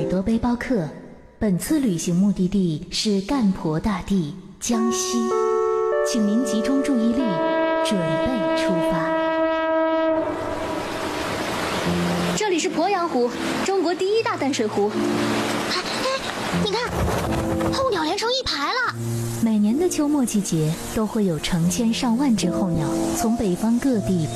多背包客，本次旅行目的地是干婆大地江西，请您集中注意力，准备出发。 这里是鄱阳湖，中国第1大淡水湖。 哎，你看，候鸟连成一排了。 每年的秋末季节，都会有成千上万只候鸟从北方各地